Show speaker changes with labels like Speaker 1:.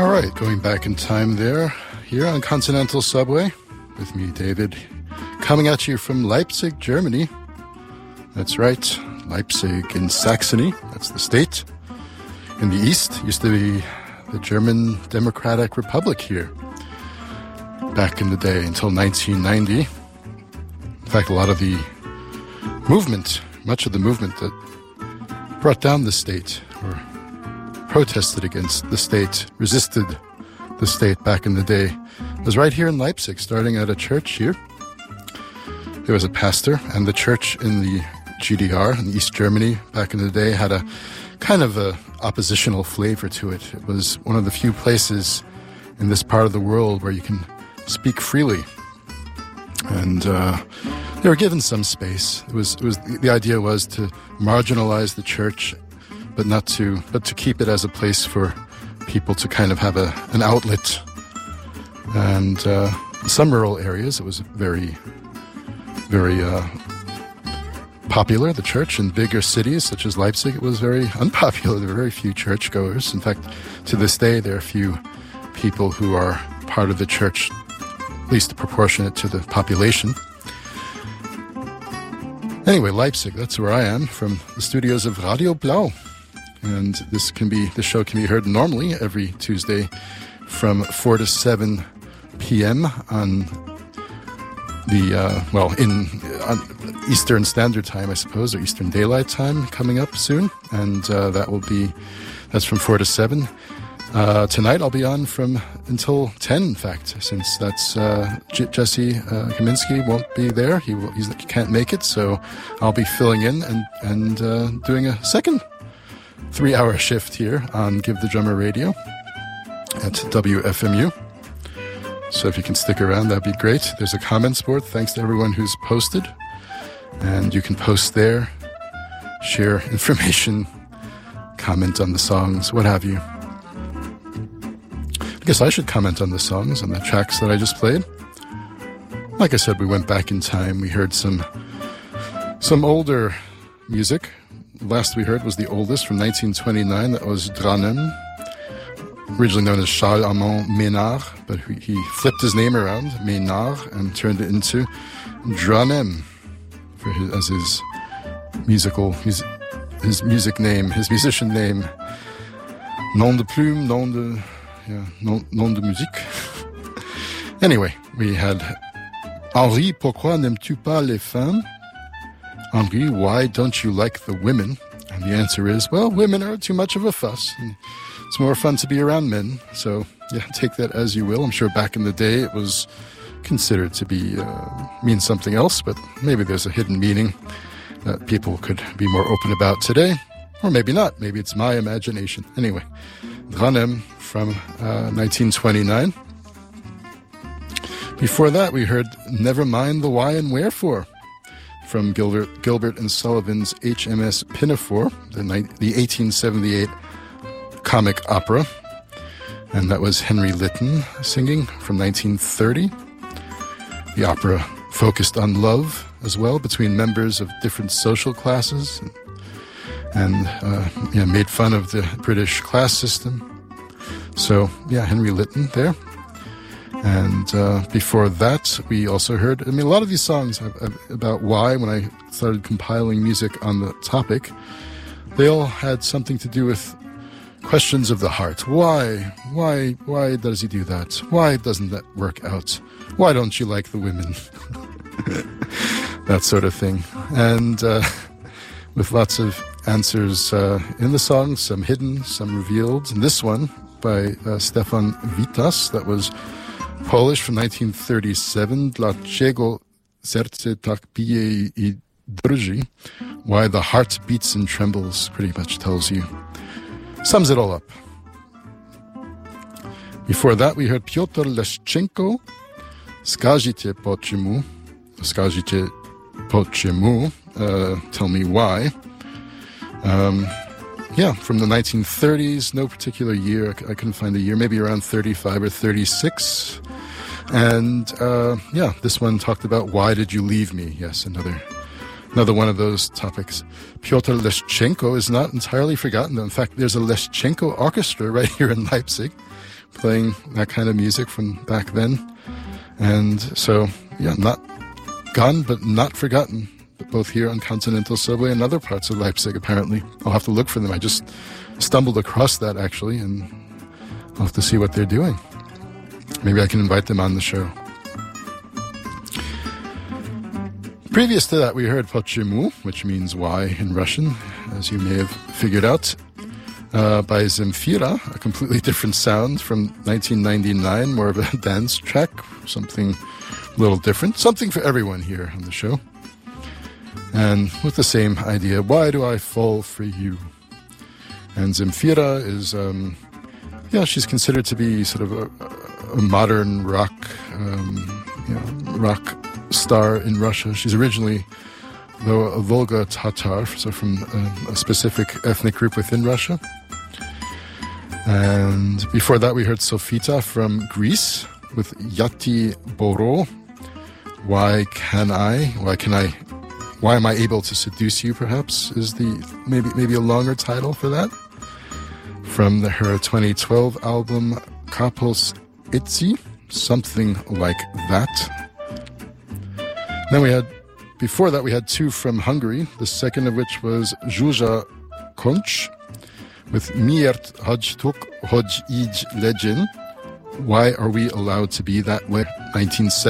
Speaker 1: All right, going back in time there, here on Continental Subway, with me, David, coming at you from Leipzig, Germany. That's right, Leipzig in Saxony, that's the state. In the east, used to be the German Democratic Republic here, back in the day, until 1990. In fact, a lot of the movement, much of the movement that brought down the state, or protested against the state, resisted the state back in the day, was right here in Leipzig, starting at a church here. There was a pastor, and the church in the GDR, in East Germany, back in the day, had a kind of a oppositional flavor to it. It was one of the few places in this part of the world where you can speak freely. And they were given some space. The idea was to marginalize the church, but to keep it as a place for people to kind of have an outlet. And in some rural areas, it was very, very popular, the church. In bigger cities such as Leipzig, it was very unpopular. There were very few churchgoers. In fact, to this day, there are few people who are part of the church, at least proportionate to the population. Anyway, Leipzig, that's where I am, from the studios of Radio Blau. And the show can be heard normally every Tuesday from 4 to 7 p.m. on on Eastern Standard Time, I suppose, or Eastern Daylight Time coming up soon. And that's from 4 to 7. Tonight I'll be on from until 10, in fact, since that's Jesse Kaminski won't be there. He can't make it, so I'll be filling in and doing a second 3-hour shift here on Give the Drummer Radio at WFMU. So if you can stick around, that'd be great. There's a comments board. Thanks to everyone who's posted. And you can post there, share information, comment on the songs, what have you. I guess I should comment on the songs, on the tracks that I just played. Like I said, we went back in time. We heard some older music. The last we heard was the oldest, from 1929. That was Dranem, originally known as Charles Armand Ménard, but he flipped his name around, Ménard, and turned it into Dranem as his music name, his musician name. Nom de plume, nom de musique. Anyway, we had Henri, pourquoi n'aimes-tu pas les femmes? Henri, why don't you like the women? And the answer is, well, women are too much of a fuss. And it's more fun to be around men. So, yeah, take that as you will. I'm sure back in the day it was considered to be mean something else, but maybe there's a hidden meaning that people could be more open about today. Or maybe not. Maybe it's my imagination. Anyway, Dranem from 1929. Before that, we heard Never Mind the Why and Wherefore from Gilbert and Sullivan's HMS Pinafore, the 1878 comic opera. And that was Henry Lytton singing from 1930. The opera focused on love as well between members of different social classes and made fun of the British class system. So, yeah, Henry Lytton there. And before that, we also heard, a lot of these songs about why, when I started compiling music on the topic, they all had something to do with questions of the heart. Why? Why does he do that? Why doesn't that work out? Why don't you like the women? That sort of thing. And with lots of answers in the songs, some hidden, some revealed. And this one by Stefan Witas, that was Polish from 1937, Dlaczego serce tak bije I drży, why the heart beats and trembles, pretty much sums it all up. Before that, we heard Piotr Leszczenko, Skazite po czemu, tell me why. From the 1930s, no particular year, I couldn't find a year, maybe around 35 or 36. And this one talked about why did you leave me? Yes, another one of those topics. Piotr Leszczenko is not entirely forgotten, though. In fact, there's a Leszczenko orchestra right here in Leipzig, playing that kind of music from back then. And so, yeah, not gone, but not forgotten, both here on Continental Subway and other parts of Leipzig, apparently. I'll have to look for them. I just stumbled across that, actually, and I'll have to see what they're doing. Maybe I can invite them on the show. Previous to that, we heard Почему, which means why in Russian, as you may have figured out, by Zemfira, a completely different sound from 1999, more of a dance track, something a little different, something for everyone here on the show. And with the same idea, why do I fall for you? And Zemfira is, she's considered to be sort of a modern rock, rock star in Russia. She's originally, though, a Volga Tatar, so from a specific ethnic group within Russia. And before that, we heard Sofita from Greece with Yati Boro. Why am I able to seduce you, perhaps, is the maybe a longer title for that. From her 2012 album Kapos Itzi, something like that. Then before that, we had two from Hungary, the second of which was Zsuzsa Koncs with Miért hagytuk, hogy így legyen. Why are we allowed to be that way? 1970.